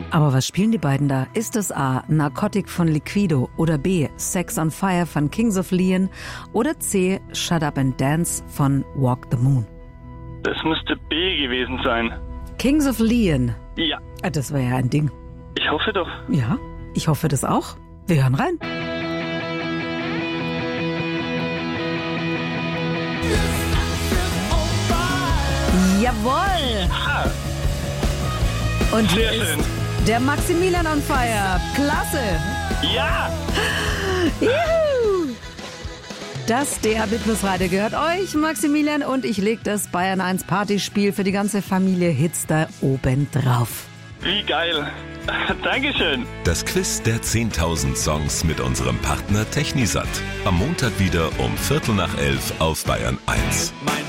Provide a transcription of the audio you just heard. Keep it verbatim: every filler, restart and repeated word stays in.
Aber was spielen die beiden da? Ist es A. Narcotic von Liquido oder B. Sex on Fire von Kings of Leon oder C. Shut Up and Dance von Walk the Moon? Das müsste B gewesen sein. Kings of Leon? Ja. Das wäre ja ein Ding. Ich hoffe doch. Ja, ich hoffe das auch. Wir hören rein. Jawohl! Ah, Und hier sehr schön. ist der Maximilian on Fire. Klasse! Ja! Juhu! Das D R-Rhythmusradio gehört euch, Maximilian, und ich leg das Bayern eins Partyspiel für die ganze Familie Hits da oben drauf. Wie geil. Dankeschön. Das Quiz der zehntausend Songs mit unserem Partner Technisat. Am Montag wieder um Viertel nach elf auf Bayern eins. Mein